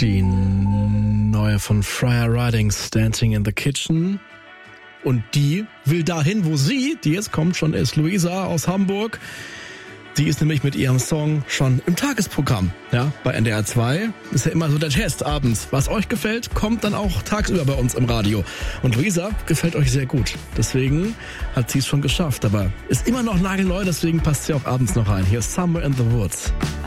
Die neue von Friar Ridings, Dancing in the Kitchen. Und die will dahin, wo sie, die jetzt kommt, schon ist Luisa aus Hamburg. Sie ist nämlich mit ihrem Song schon im Tagesprogramm, ja, bei NDR 2. Ist ja immer so der Test abends. Was euch gefällt, kommt dann auch tagsüber bei uns im Radio. Und Luisa gefällt euch sehr gut. Deswegen hat sie es schon geschafft. Aber ist immer noch nagelneu, deswegen passt sie auch abends noch rein. Hier ist Somewhere in the Woods.